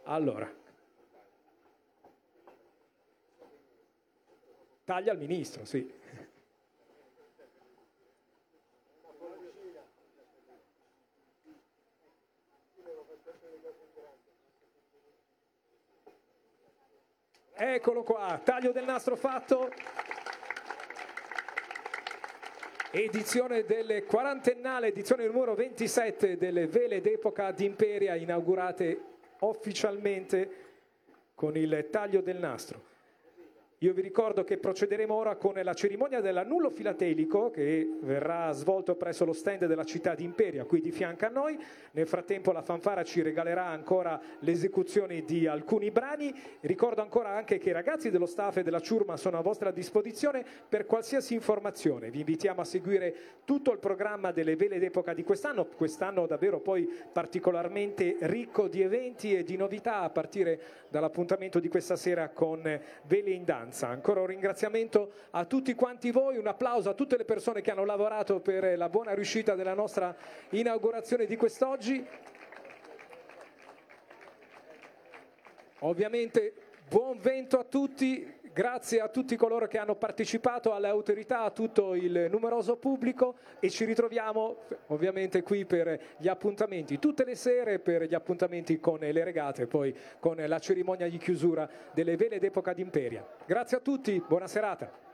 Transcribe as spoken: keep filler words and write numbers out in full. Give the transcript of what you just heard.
Allora, taglia al ministro, sì. Eccolo qua, taglio del nastro fatto. Edizione del quarantennale, edizione numero ventisette delle Vele d'Epoca d'Imperia, inaugurate ufficialmente con il taglio del nastro. Io vi ricordo che procederemo ora con la cerimonia dell'annullo filatelico che verrà svolto presso lo stand della città di Imperia, qui di fianco a noi. Nel frattempo la fanfara ci regalerà ancora l'esecuzione di alcuni brani. Ricordo ancora anche che i ragazzi dello staff e della ciurma sono a vostra disposizione per qualsiasi informazione. Vi invitiamo a seguire tutto il programma delle Vele d'Epoca di quest'anno, quest'anno davvero poi particolarmente ricco di eventi e di novità, a partire dall'appuntamento di questa sera con Vele in Danza. Ancora un ringraziamento a tutti quanti voi, un applauso a tutte le persone che hanno lavorato per la buona riuscita della nostra inaugurazione di quest'oggi. Ovviamente buon vento a tutti, grazie a tutti coloro che hanno partecipato, alle autorità, a tutto il numeroso pubblico, e ci ritroviamo ovviamente qui per gli appuntamenti tutte le sere, per gli appuntamenti con le regate, poi con la cerimonia di chiusura delle Vele d'Epoca d'Imperia. Grazie a tutti, buona serata.